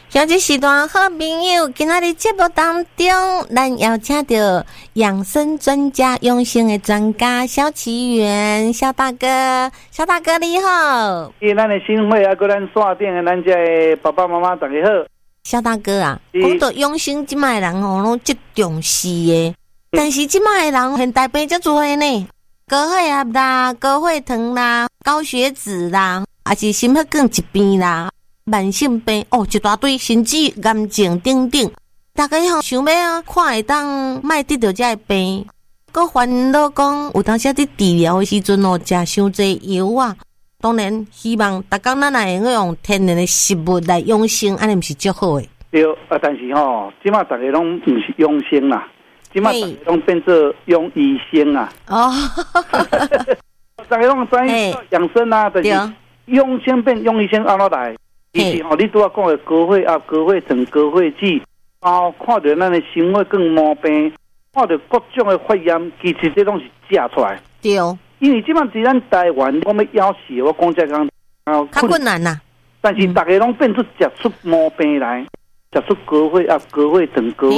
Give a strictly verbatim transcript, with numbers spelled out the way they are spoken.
现在时段好朋友，今仔日节目当中，咱邀请到养生专家、养生的专家萧奇源萧大哥，萧大哥你好。 伊咱的新会啊，搁咱线顶的咱这爸爸妈妈大家好。 萧大哥啊，讲到养生，即卖人吼拢极重视的，但是即卖人现代病足多的呢，高血压啦、高血糖啦、高血脂啦，还是心血管疾病啦。慢性病哦，一大堆，甚至癌症等等，大家吼想要看会当卖得到这个病，佮烦恼讲有当时伫治疗的时阵哦，食伤济药啊。当然，希望大家咱来用天然的食物来养生，安尼毋是足好诶。 对啊，但是吼，即马大家拢毋是养生啦，即马大家拢变做养医生啊。哦，大家拢知养生啊，但是养生变养医生安怎来？其实吼，你拄仔讲的高血压、高血糖、高血脂，哦，看到咱的心血管毛病，看到各种的肺炎，其实这拢是假出来。 对， 因为即摆在咱台湾，我们要死，我讲这讲啊， 较困难呐。 但是大家拢变出食出毛病来，食出高血压、高血糖、高。